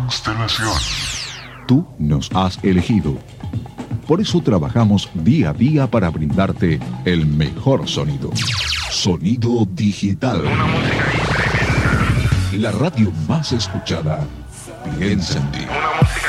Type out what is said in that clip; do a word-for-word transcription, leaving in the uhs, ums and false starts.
constelación. Tú nos has elegido. Por eso trabajamos día a día para brindarte el mejor sonido. Sonido digital. Una música ahí tremenda. La radio más escuchada. Piensa en ti. Una música